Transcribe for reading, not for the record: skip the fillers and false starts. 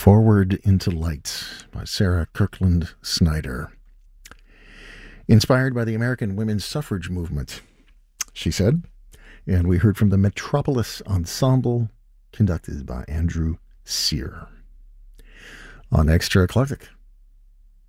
Forward into Light by Sarah Kirkland Snyder. Inspired by the American women's suffrage movement, she said. And we heard from the Metropolis Ensemble, conducted by Andrew Sear. On Extra Eclectic.